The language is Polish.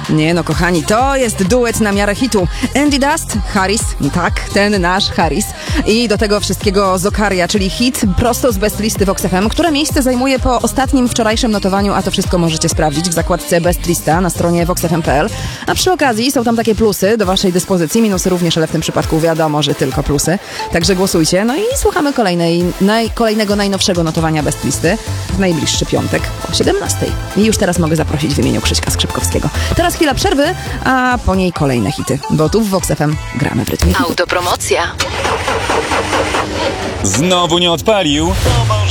Nie no, kochani, to jest duet na miarę hitu. Andy Dust, Harris, tak, ten nasz Harris. I do tego wszystkiego Zokaria, czyli hit prosto z Best Listy Vox FM, które miejsce zajmuje po ostatnim wczorajszym notowaniu, a to wszystko możecie sprawdzić w zakładce Best Lista na stronie voxfm.pl. A przy okazji są tam takie plusy do waszej dyspozycji, minusy również, ale w tym przypadku wiadomo, że tylko plusy. Także głosujcie. No i słuchamy kolejnego najnowszego notowania Best Listy w najbliższy piątek o 17:00. I już teraz mogę zaprosić w imieniu Krzyśka Skrzypkowskiego. Teraz chwila przerwy, a po niej kolejne hity, bo tu w Vox FM gramy w rytmie hitu. Autopromocja. Znowu nie odpalił?